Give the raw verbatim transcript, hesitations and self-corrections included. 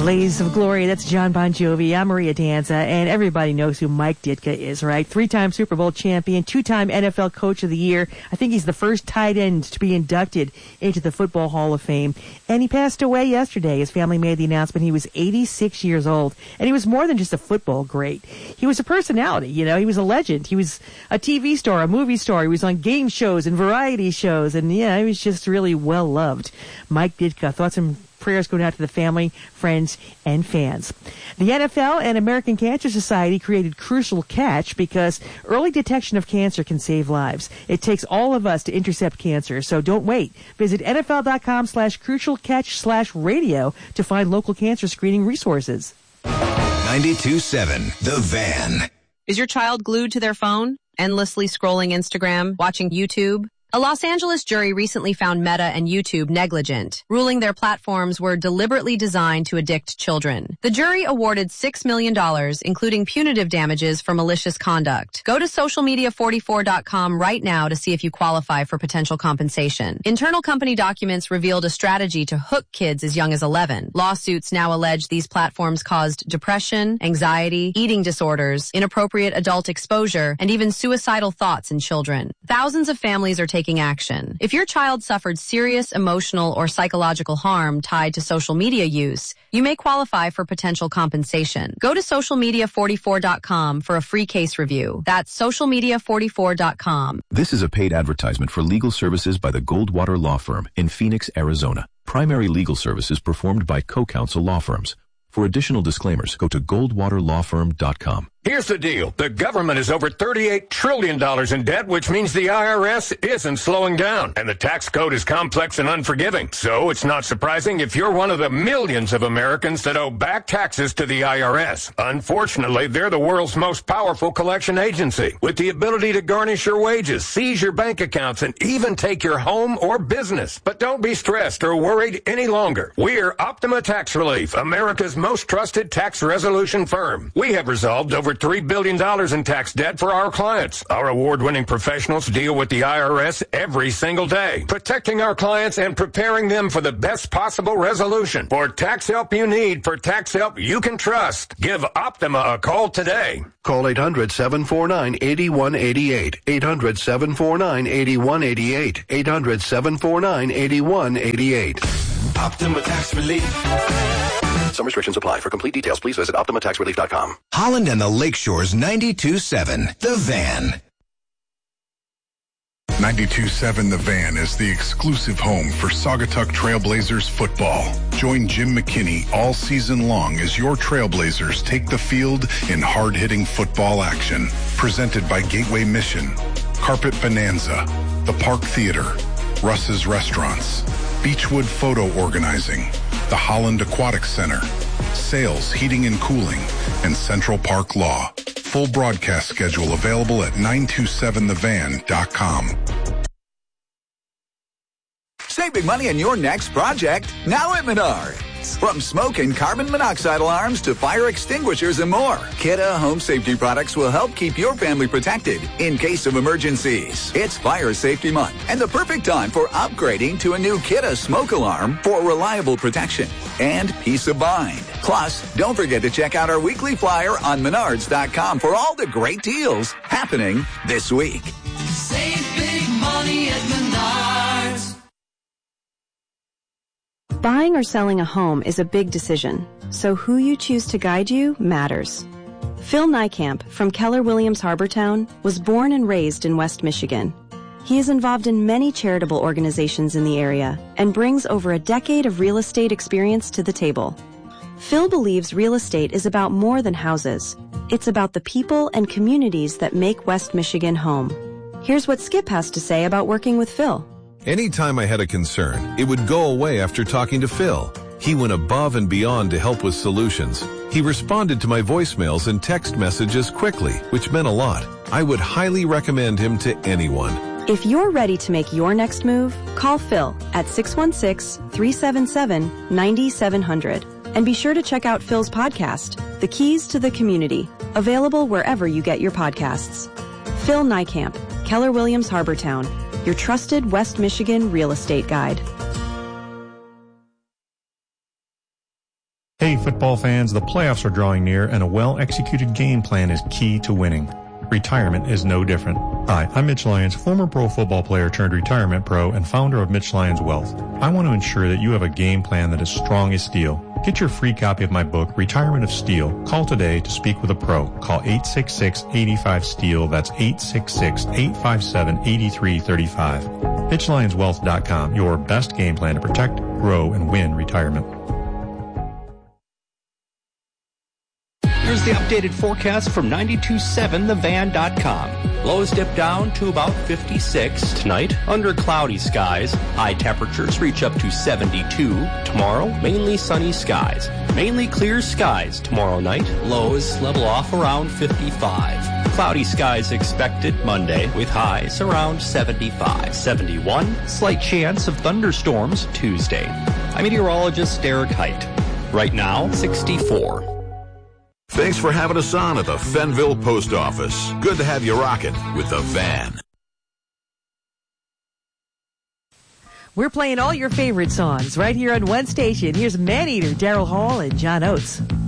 Blaze of Glory, that's John Bon Jovi. I'm Maria Danza, and everybody knows who Mike Ditka is, right? Three-time Super Bowl champion, two-time N F L Coach of the Year. I think he's the first tight end to be inducted into the Football Hall of Fame. And he passed away yesterday. His family made the announcement. He was eighty-six years old, and he was more than just a football great. He was a personality, you know. He was a legend. He was a T V star, a movie star. He was on game shows and variety shows, and, yeah, he was just really well-loved. Mike Ditka, thoughts and prayers going out to the family, friends, and fans. The N F L and American Cancer Society created Crucial Catch because early detection of cancer can save lives. It takes all of us to intercept cancer, so don't wait. Visit nfl.com slash crucial catch slash radio to find local cancer screening resources. ninety-two point seven The Van. Is your child glued to their phone, endlessly scrolling Instagram, watching YouTube? A Los Angeles jury recently found Meta and YouTube negligent, ruling their platforms were deliberately designed to addict children. The jury awarded six million dollars, including punitive damages for malicious conduct. Go to social media forty-four dot com right now to see if you qualify for potential compensation. Internal company documents revealed a strategy to hook kids as young as eleven. Lawsuits now allege these platforms caused depression, anxiety, eating disorders, inappropriate adult exposure, and even suicidal thoughts in children. Thousands of families are taking action. If your child suffered serious emotional or psychological harm tied to social media use, you may qualify for potential compensation. Go to social media forty-four dot com for a free case review. That's social media forty-four dot com. This is a paid advertisement for legal services by the Goldwater Law Firm in Phoenix, Arizona. Primary legal services performed by co-counsel law firms. For additional disclaimers, go to goldwater law firm dot com. Here's the deal. The government is over thirty-eight trillion dollars in debt, which means the I R S isn't slowing down. And the tax code is complex and unforgiving. So it's not surprising if you're one of the millions of Americans that owe back taxes to the I R S. Unfortunately, they're the world's most powerful collection agency, with the ability to garnish your wages, seize your bank accounts, and even take your home or business. But don't be stressed or worried any longer. We're Optima Tax Relief, America's most trusted tax resolution firm. We have resolved over three billion dollars in tax debt for our clients. Our award-winning professionals deal with the I R S every single day, protecting our clients and preparing them for the best possible resolution. For tax help you need, for tax help you can trust, give Optima a call today. Call eight hundred, seven four nine, eight one eight eight. eight hundred, seven four nine, eight one eight eight. eight hundred, seven four nine, eight one eight eight. Optima Tax Relief. Some restrictions apply. For complete details, please visit optima tax relief dot com. Holland and the Lakeshores ninety-two point seven The Van. ninety-two point seven The Van is the exclusive home for Saugatuck Trailblazers football. Join Jim McKinney all season long as your Trailblazers take the field in hard-hitting football action. Presented by Gateway Mission, Carpet Bonanza, the Park Theater, Russ's Restaurants, Beechwood Photo Organizing, the Holland Aquatic Center, Sales, Heating and Cooling, and Central Park Law. Full broadcast schedule available at nine two seven the van dot com. Save big money on your next project now at Menards. From smoke and carbon monoxide alarms to fire extinguishers and more, Kidde Home Safety products will help keep your family protected in case of emergencies. It's Fire Safety Month and the perfect time for upgrading to a new Kidde smoke alarm for reliable protection and peace of mind. Plus, don't forget to check out our weekly flyer on menards dot com for all the great deals happening this week. Save big money at Menards. Buying or selling a home is a big decision, so who you choose to guide you matters. Phil Niekamp from Keller Williams Harbortown was born and raised in West Michigan. He is involved in many charitable organizations in the area and brings over a decade of real estate experience to the table. Phil believes real estate is about more than houses. It's about the people and communities that make West Michigan home. Here's what Skip has to say about working with Phil. Anytime I had a concern, it would go away after talking to Phil. He went above and beyond to help with solutions. He responded to my voicemails and text messages quickly, which meant a lot. I would highly recommend him to anyone. If you're ready to make your next move, call Phil at six one six, three seven seven, nine seven zero zero. And be sure to check out Phil's podcast, The Keys to the Community, available wherever you get your podcasts. Phil Niekamp, Keller Williams Harbortown, your trusted West Michigan real estate guide. Hey, football fans, the playoffs are drawing near, and a well-executed game plan is key to winning. Retirement is no different. Hi, I'm Mitch Lyons, former pro football player turned retirement pro and founder of Mitch Lyons Wealth. I want to ensure that you have a game plan that is strong as steel. Get your free copy of my book, Retirement of Steel. Call today to speak with a pro. Call eight six six, eight five, STEEL. That's eight six six, eight five seven, eight three three five. Mitch Lyons Wealth dot com, your best game plan to protect, grow, and win retirement. Here's the updated forecast from ninety-two point seven the van dot com. Lows dip down to about fifty-six. Tonight, under cloudy skies. High temperatures reach up to seventy-two. Tomorrow, mainly sunny skies. Mainly clear skies tomorrow night. Lows level off around fifty-five. Cloudy skies expected Monday with highs around seventy-five. seventy-one, slight chance of thunderstorms Tuesday. I'm meteorologist Derek Height. Right now, sixty-four. Thanks for having us on at the Fenville Post Office. Good to have you rocking with the van. We're playing all your favorite songs right here on one station. Here's Maneater, Daryl Hall, and John Oates.